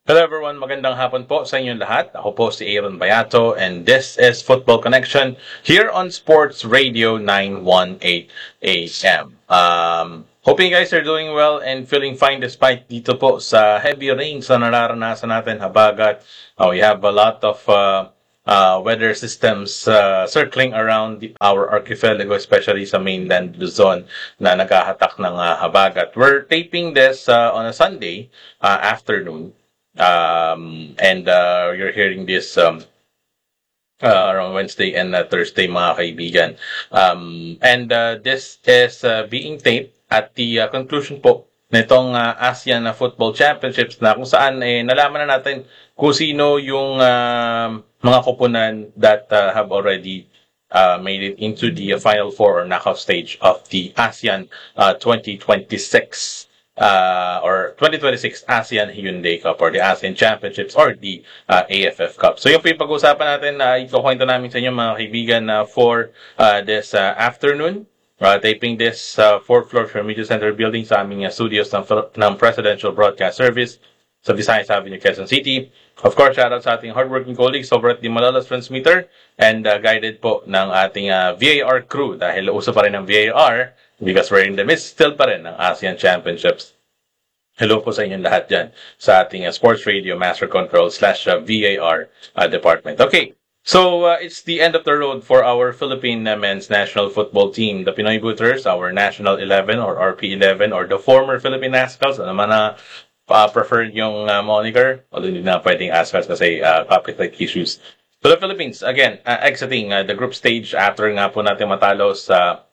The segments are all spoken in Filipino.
Hello everyone, magandang hapon po sa inyong lahat. Ako po si Aaron Bayato and this is Football Connection here on Sports Radio 918 AM. Hoping you guys are doing well and feeling fine despite dito po sa heavy rains na nararanasan natin habagat. We have a lot of weather systems circling around our archipelago, especially sa mainland Luzon na naghahatak ng habagat. We're taping this on a Sunday afternoon. And you're hearing this around Wednesday and Thursday, mga kaibigan. And this is being taped at the conclusion po nitong ASEAN Football Championships na kung saan nalaman na natin kung sino yung mga koponan that have already made it into the Final Four or knockout stage of the ASEAN 2026 or 2026 ASEAN Hyundai Cup or the ASEAN Championships or the AFF Cup. So yung pag-usapan natin, ikukwento namin sa inyo mga kaibigan for this afternoon. Taping this 4th floor from Media Center building sa aming studios ng Presidential Broadcast Service sa Visayas Avenue, Quezon City. Of course, shout out sa ating hardworking colleagues over at the Malolos Transmitter and guided po ng ating VAR crew dahil uso pa rin ng VAR because we're in the midst still pa rin ng ASEAN Championships. Hello po sa inyong lahat dyan sa ating Sports Radio Master Control /VAR department. Okay, so it's the end of the road for our Philippine men's national football team. The Pinoy Booters, our National 11 or RP11 or the former Philippine Ascals, ano naman na preferred yung moniker, although hindi na pwedeng Ascals kasi copyright issues. So the Philippines, again, exiting the group stage after nga po natin matalo sa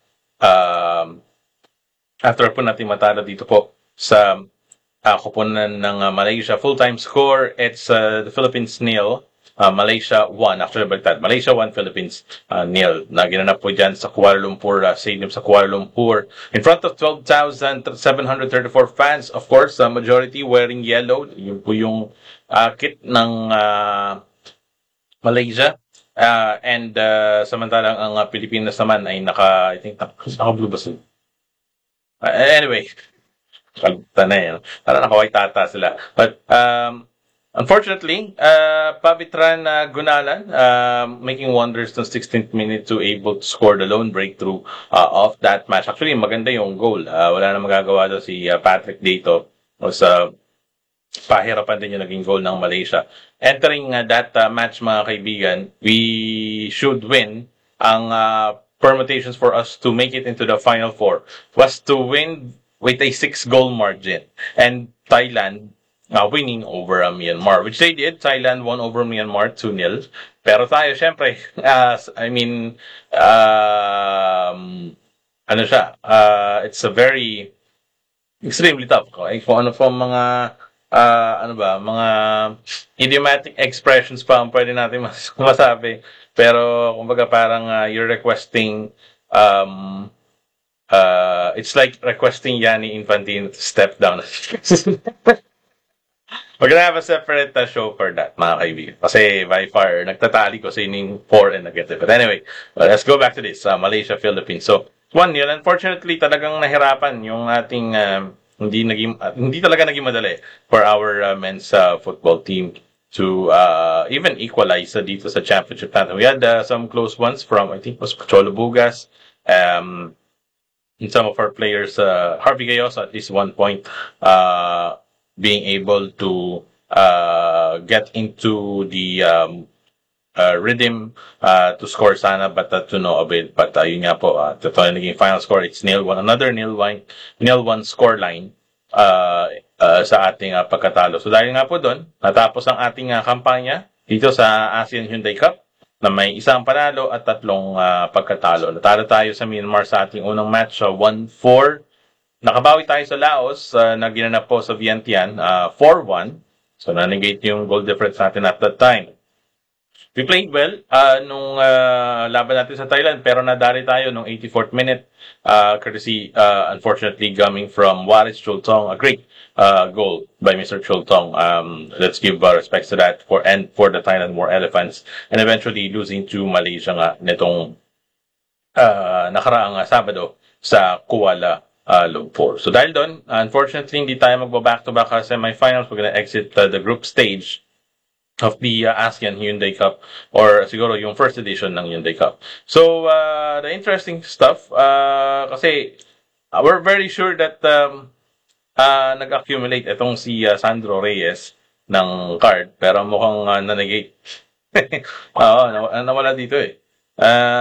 dito po sa koponan ng Malaysia. Full-time score, it's the Philippines 0, Malaysia 1. Actually, baliktad. Malaysia 1, Philippines 0. Na ginanap po dyan sa Kuala Lumpur Stadium sa Kuala Lumpur. In front of 12,734 fans. Of course, majority wearing yellow. Yun po yung kit ng Malaysia. And samantalang ang Pilipinas naman ay naka-blue ba sila? Anyway, kalimutan na yun. Parang naka-white tata sila. But, unfortunately, Pavitran Gunalan, making wonders in 16th minute to able to score the lone breakthrough of that match. Actually, maganda yung goal. Wala na magagawa doon si Patrick dito. Sa pahirapan din yung naging goal ng Malaysia. Entering that match, mga kaibigan, we should win. Ang permutations for us to make it into the Final Four was to win with a 6-goal margin. And Thailand winning over Myanmar, which they did. Thailand won over Myanmar 2-0. Pero tayo, syempre, it's a very extremely tough. Okay? Kung ano po mga mga idiomatic expressions pa ang pwede natin masabi. Pero, kumbaga parang you're requesting it's like requesting Gianni Infantino to step down. We're gonna have a separate show for that, mga kaibigan. Kasi by far, nagtatali ko sa ining for and negative. But anyway, let's go back to this. Malaysia, Philippines. So, 1-0. Unfortunately, talagang nahirapan yung ating hindi talaga naging madali for our men's football team to even equalize dito sa championship natin. We had some close ones from, I think, was Cholo Bugas, in some of our players, Harvey Gayoso at least 1 point, being able to get into the rhythm to score sana, but to no avail. But yun nga po, totoo naging final score, it's 0-1. Another 0-1 score line sa ating pagkatalo. So dahil nga po doon, natapos ang ating kampanya dito sa ASEAN Hyundai Cup na may isang panalo at 3 pagkatalo. Natalo tayo sa Myanmar sa ating unang match, 1-4. Nakabawi tayo sa Laos na ginanap po sa Vientiane, 4-1. So na-negate yung goal difference natin at that time. We played well nung laban natin sa Thailand, pero nadali tayo nung 84th minute, courtesy, unfortunately, coming from Waris Chultong, a great goal by Mr. Chultong. Let's give respects to that for the Thailand War Elephants, and eventually losing to Malaysia nga nitong nakaraang Sabado sa Kuala look for. So dahil doon, unfortunately, hindi tayo magba-back-to-back semifinals. We're gonna exit the group stage of the ASEAN Hyundai Cup, or siguro yung first edition ng Hyundai Cup. So, the interesting stuff, kasi we're very sure that nag-accumulate itong si Sandro Reyes ng card, pero mukhang nanegate. Oo, nawala dito eh.